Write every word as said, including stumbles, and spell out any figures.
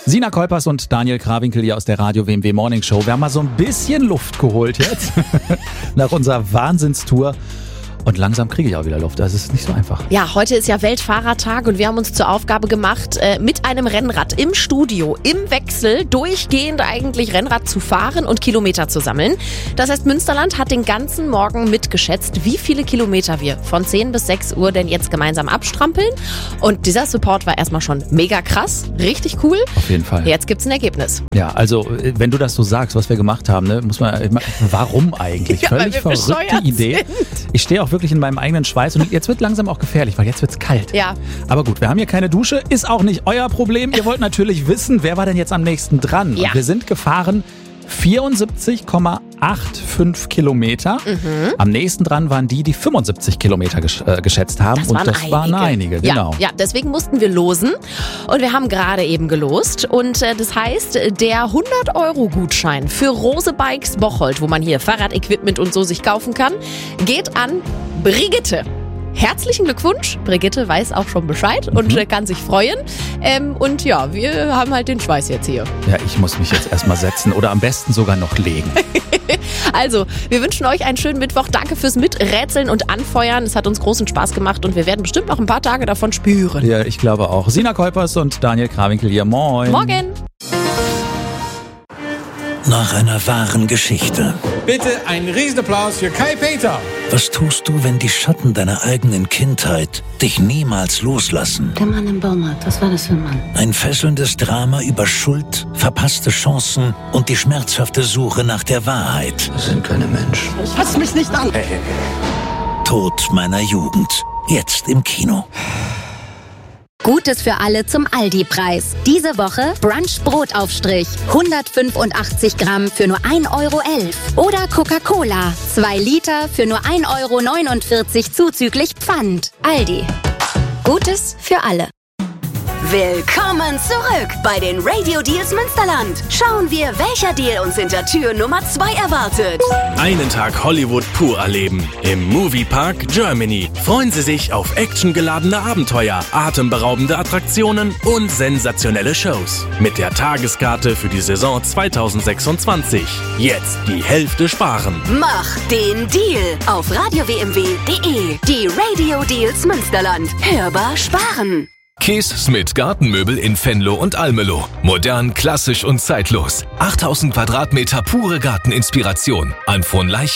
Sina Kolpers und Daniel Krawinkel hier aus der Radio W M W Morning Show. Wir haben mal so ein bisschen Luft geholt jetzt nach unserer Wahnsinnstour. Und langsam kriege ich auch wieder Luft. Das ist nicht so einfach. Ja, heute ist ja Weltfahrertag und wir haben uns zur Aufgabe gemacht, äh, mit einem Rennrad im Studio, im Wechsel, durchgehend eigentlich Rennrad zu fahren und Kilometer zu sammeln. Das heißt, Münsterland hat den ganzen Morgen mitgeschätzt, wie viele Kilometer wir von zehn bis sechs Uhr denn jetzt gemeinsam abstrampeln. Und dieser Support war erstmal schon mega krass, richtig cool. Auf jeden Fall. Jetzt gibt's ein Ergebnis. Ja, also wenn du das so sagst, was wir gemacht haben, ne, muss man, warum eigentlich? Ja, Völlig verrückte Idee. Sind. Ich stehe auch wirklich in meinem eigenen Schweiß und jetzt wird langsam auch gefährlich, weil jetzt wird's kalt. Ja. Aber gut, wir haben hier keine Dusche, ist auch nicht euer Problem. Ihr wollt natürlich wissen, wer war denn jetzt am nächsten dran? Ja. Und wir sind gefahren vierundsiebzig Komma fünfundachtzig Kilometer. Mhm. Am nächsten dran waren die, die fünfundsiebzig Kilometer gesch äh, geschätzt haben. Das und waren das einige. waren einige, genau. Ja, ja, deswegen mussten wir losen. Und wir haben gerade eben gelost. Und äh, das heißt, der hundert Euro Gutschein für Rose Bikes Bocholt, wo man hier Fahrradequipment und so sich kaufen kann, geht an Brigitte. Herzlichen Glückwunsch. Brigitte weiß auch schon Bescheid und Mhm. äh, kann sich freuen. Ähm, und ja, wir haben halt den Schweiß jetzt hier. Ja, ich muss mich jetzt erstmal setzen oder am besten sogar noch legen. Also, wir wünschen euch einen schönen Mittwoch. Danke fürs Miträtseln und Anfeuern. Es hat uns großen Spaß gemacht und wir werden bestimmt noch ein paar Tage davon spüren. Ja, ich glaube auch. Sina Kolpers und Daniel Krawinkel hier. Moin. Morgen. Nach einer wahren Geschichte. Bitte einen Riesenapplaus für Kai Peter. Was tust du, wenn die Schatten deiner eigenen Kindheit dich niemals loslassen? Der Mann im Baumarkt, was war das für ein Mann? Ein fesselndes Drama über Schuld, verpasste Chancen und die schmerzhafte Suche nach der Wahrheit. Das sind keine Menschen. Fass mich nicht an! Tod meiner Jugend. Jetzt im Kino. Gutes für alle zum Aldi-Preis. Diese Woche Brunch-Brotaufstrich. hundertfünfundachtzig Gramm für nur ein Euro elf. Oder Coca-Cola. zwei Liter für nur ein Euro neunundvierzig zuzüglich Pfand. Aldi. Gutes für alle. Willkommen zurück bei den Radio Deals Münsterland. Schauen wir, welcher Deal uns hinter Tür Nummer zwei erwartet. Einen Tag Hollywood pur erleben. Im Moviepark Germany. Freuen Sie sich auf actiongeladene Abenteuer, atemberaubende Attraktionen und sensationelle Shows. Mit der Tageskarte für die Saison zweitausendsechsundzwanzig. Jetzt die Hälfte sparen. Mach den Deal auf radio w m w punkt d e. Die Radio Deals Münsterland. Hörbar sparen. Kees Smith Gartenmöbel in Venlo und Almelo. Modern, klassisch und zeitlos. achttausend Quadratmeter pure Garteninspiration. An von Leicht